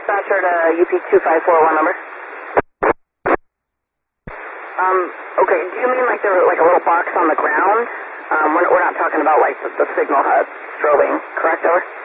dispatcher to UP2541 number. Okay, do you mean like there was like a little box on the ground? We're not talking about like the signal hut strobing, correct, over?